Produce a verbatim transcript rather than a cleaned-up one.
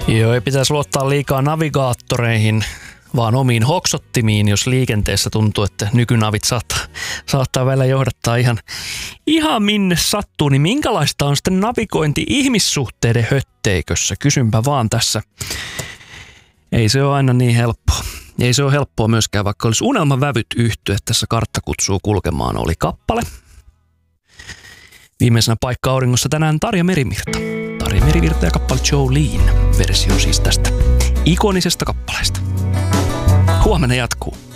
Joo, ei pitäisi luottaa liikaa navigaattoreihin, vaan omiin hoksottimiin, jos liikenteessä tuntuu, että nykynavit saattaa, saattaa välillä johdattaa ihan, ihan minne sattuu. Niin minkälaista on sitten navigointi ihmissuhteiden hötteikössä? Kysynpä vaan tässä. Ei se ole aina niin helppoa. Ei se ole helppoa myöskään, vaikka olisi unelmavävyt yhtyä. Tässä Kartta kutsuu kulkemaan oli kappale. Viimeisenä paikka auringossa tänään Tarja Merivirta. Tarja Merivirta ja kappale Jolene. Versio siis tästä ikonisesta kappaleesta. Huomenna jatkuu.